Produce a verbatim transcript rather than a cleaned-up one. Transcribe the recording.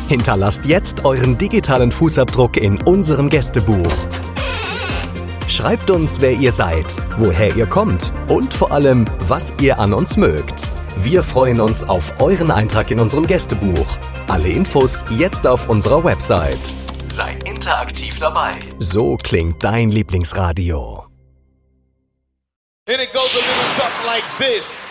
Hinterlasst jetzt euren digitalen Fußabdruck in unserem Gästebuch. Schreibt uns, wer ihr seid, woher ihr kommt und vor allem, was ihr an uns mögt. Wir freuen uns auf euren Eintrag in unserem Gästebuch. Alle Infos jetzt auf unserer Website. Sei interaktiv dabei. So klingt dein Lieblingsradio. And it goes a little something like this.